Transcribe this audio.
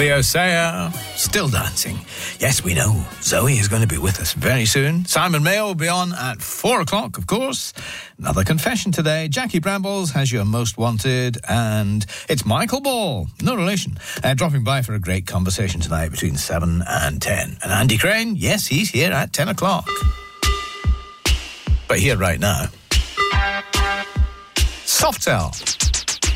Leo Sayer, still dancing. Yes, we know Zoe is going to be with us very soon. Simon Mayo will be on at 4 o'clock, of course. Another confession today. Jackie Brambles has your most wanted, and it's Michael Ball, no relation, dropping by for a great conversation tonight between 7 and 10. And Andy Crane, yes, he's here at 10 o'clock. But here right now, Softel.